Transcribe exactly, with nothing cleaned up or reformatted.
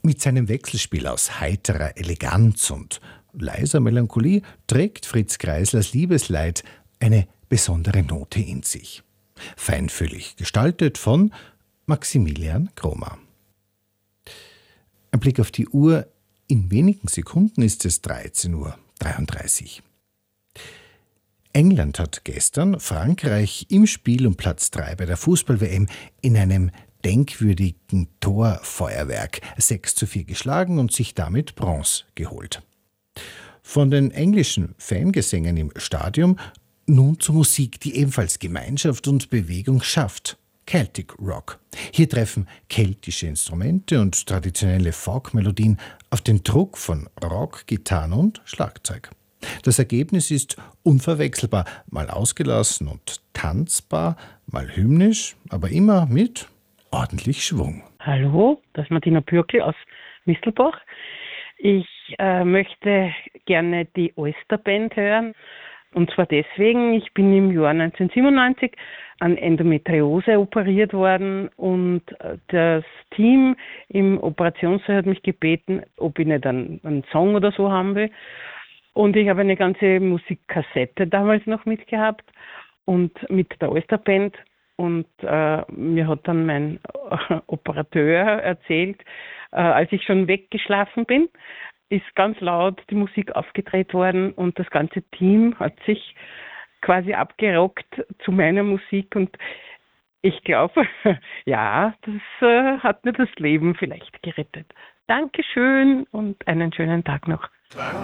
Mit seinem Wechselspiel aus heiterer Eleganz und leiser Melancholie trägt Fritz Kreislers Liebesleid eine besondere Note in sich. Feinfühlig gestaltet von Maximilian Gromer. Ein Blick auf die Uhr. In wenigen Sekunden ist es dreizehn Uhr dreiunddreißig. England hat gestern Frankreich im Spiel um Platz drei bei der Fußball-W M in einem denkwürdigen Torfeuerwerk sechs zu vier geschlagen und sich damit Bronze geholt. Von den englischen Fangesängen im Stadion nun zur Musik, die ebenfalls Gemeinschaft und Bewegung schafft. Celtic Rock. Hier treffen keltische Instrumente und traditionelle Folkmelodien auf den Druck von Rock, Gitarren und Schlagzeug. Das Ergebnis ist unverwechselbar, mal ausgelassen und tanzbar, mal hymnisch, aber immer mit ordentlich Schwung. Hallo, das ist Martina Bürkl aus Mistelbach. Ich äh, möchte gerne die Oyster-Band hören. Und zwar deswegen, ich bin im Jahr neunzehnhundertsiebenundneunzig an Endometriose operiert worden und das Team im Operationssaal hat mich gebeten, ob ich nicht einen, einen Song oder so haben will. Und ich habe eine ganze Musikkassette damals noch mitgehabt und mit der Oyster-Band. Und äh, mir hat dann mein äh, Operateur erzählt, äh, als ich schon weggeschlafen bin, ist ganz laut die Musik aufgedreht worden und das ganze Team hat sich quasi abgerockt zu meiner Musik und ich glaube, ja, das äh, hat mir das Leben vielleicht gerettet. Dankeschön und einen schönen Tag noch.